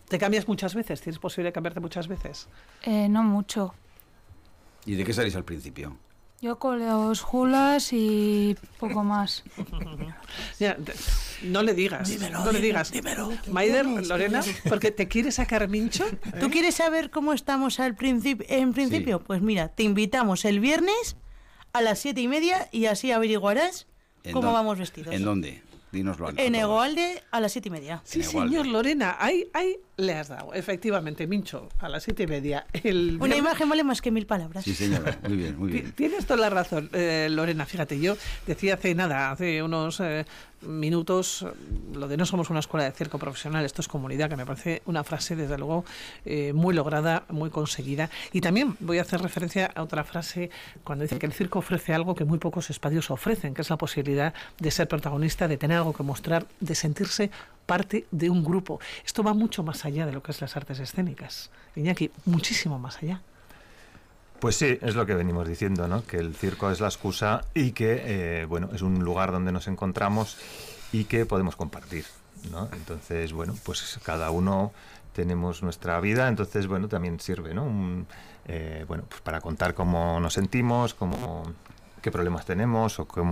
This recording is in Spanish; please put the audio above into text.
¿Te cambias muchas veces? ¿Tienes posibilidad de cambiarte muchas veces? No mucho. ¿Y de qué salís al principio? Yo con los hulas y poco más. Ya, no le digas, no le digas. Dímelo. Maider, Lorena, porque te quiere sacar Mincho. ¿Tú quieres saber cómo estamos en principio? Sí. Pues mira, te invitamos el viernes a las 7:30 y así averiguarás cómo vamos vestidos. ¿En dónde? Dínoslo. En Egoalde a las 7:30. Sí, En Egualde. señor, Lorena, ahí le has dado, efectivamente, Mincho, a las 7:30. Una imagen vale más que 1000 palabras. Sí, señora. Muy bien, muy bien. Tienes toda la razón, Lorena. Fíjate, yo decía hace unos minutos, lo de no somos una escuela de circo profesional, esto es comunidad, que me parece una frase, desde luego, muy lograda, muy conseguida. Y también voy a hacer referencia a otra frase cuando dice que el circo ofrece algo que muy pocos espacios ofrecen, que es la posibilidad de ser protagonista, de tener algo que mostrar, de sentirse parte de un grupo. Esto va mucho más allá de lo que es las artes escénicas. Iñaki, muchísimo más allá. Pues sí, es lo que venimos diciendo, ¿no? Que el circo es la excusa y que, es un lugar donde nos encontramos y que podemos compartir, ¿no? Entonces, pues cada uno tenemos nuestra vida, entonces, también sirve, ¿no? Pues para contar cómo nos sentimos, qué problemas tenemos o cómo